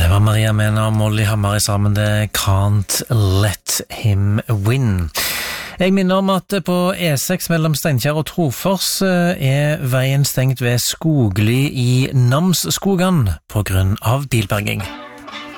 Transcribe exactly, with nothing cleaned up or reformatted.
Det var Maria Mena og Molly Hammar i sammen, det Can't Let Him Win. Jeg minner om at på E seks mellom Steinkjer og Trofors er veien stengt ved Skogli i Namsskogan på grunn av bilberging.